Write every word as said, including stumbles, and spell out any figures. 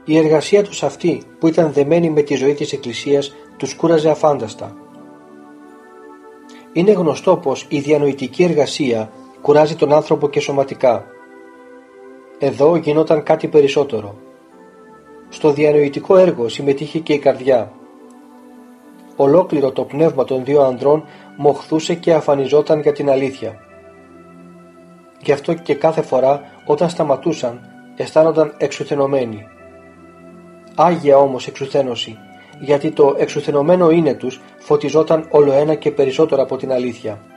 Η εργασία τους αυτή, που ήταν δεμένη με τη ζωή της Εκκλησίας, τους κούραζε αφάνταστα. Είναι γνωστό πως η διανοητική εργασία κουράζει τον άνθρωπο και σωματικά. Εδώ γινόταν κάτι περισσότερο. Στο διανοητικό έργο συμμετείχε και η καρδιά. Ολόκληρο το πνεύμα των δύο ανδρών μοχθούσε και αφανιζόταν για την αλήθεια. Γι' αυτό και κάθε φορά όταν σταματούσαν αισθάνονταν εξουθενωμένοι. Άγια όμως εξουθένωση, γιατί το εξουθενωμένο είναι τους φωτιζόταν όλο ένα και περισσότερο από την αλήθεια.